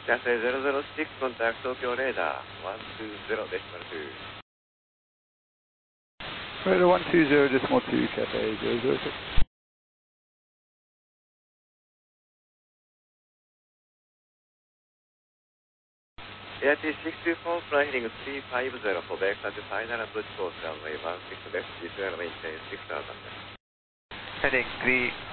Cathay 006, contact Tokyo radar 120.2. Radar 120.2, Cathay 006. Air T624, fly heading 350 for back at the final approach course runway 16 left, Israel maintain 6000. Heading 3